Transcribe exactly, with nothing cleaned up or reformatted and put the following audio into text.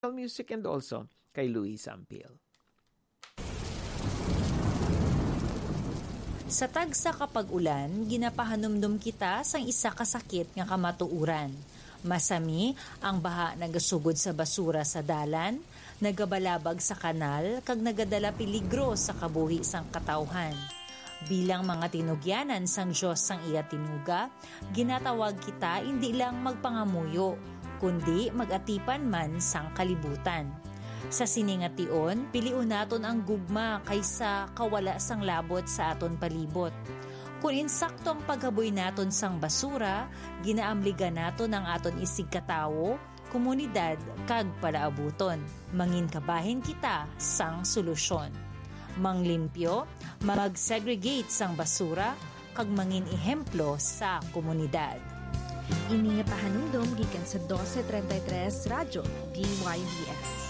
music and also kay Luis Ampil. Sa tagsa kapag ulan, ginapahanumdum kita sang isa kasakit nga kamatuuran. Masami ang baha nagasugod sa basura sa dalan, nagabalabag sa kanal, kag nagadala peligro sa kabuhi sang katawhan. Bilang mga tinugyanan sang Diyos sang iya tinuga, ginatawag kita hindi lang magpangamuyo, kundi magatipan man sang kalibutan. Sa siningation, piliun naton ang gugma kaysa kawala sang labot sa aton palibot. Kung insakto ang paghaboy naton sang basura, ginaamligan naton ang aton isig katawo, komunidad, kag palaabuton. Manginkabahin kita sang solusyon. Manglimpyo, mag-segregate sang basura, kag mangin ehemplo sa komunidad. Ini nga pahanumdum gikan sa twelve thirty-three Radyo D Y V S.